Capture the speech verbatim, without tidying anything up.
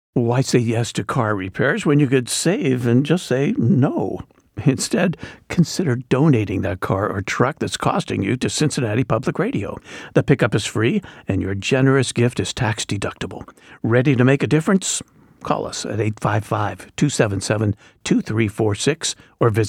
Why say yes to car repairs when you could save and just say no? Instead, consider donating that car or truck that's costing you to Cincinnati Public Radio. The pickup is free, and your generous gift is tax deductible. Ready to make a difference? Call us at eight five five, two seven seven, two three four six or visit